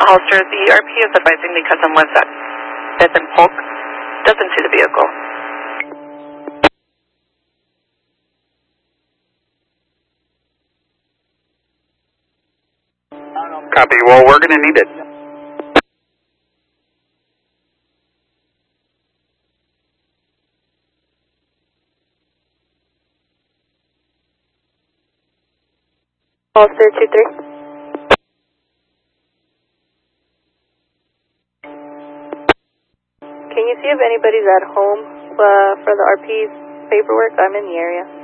Holster, the RP is advising me cousin was at 5th and Polk. Doesn't see the vehicle. Copy. Well, we're going to need it. Holster 2-3. Can you see if anybody's at home for the RP's paperwork? I'm in the area.